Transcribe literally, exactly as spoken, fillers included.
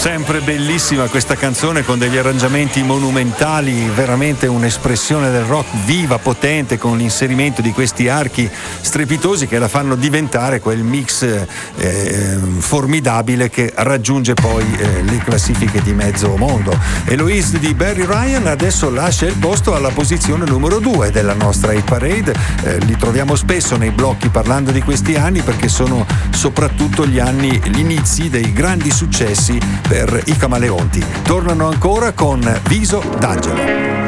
Sempre bellissima questa canzone, con degli arrangiamenti monumentali, veramente un'espressione del rock viva, potente, con l'inserimento di questi archi strepitosi che la fanno diventare quel mix eh, formidabile che raggiunge poi eh, le classifiche di mezzo mondo. Eloise di Barry Ryan adesso lascia il posto alla posizione numero due della nostra hit parade. Eh, li troviamo spesso nei blocchi parlando di questi anni, perché sono soprattutto gli anni, gli inizi dei grandi successi per i Camaleonti. Tornano ancora con Viso d'Angelo.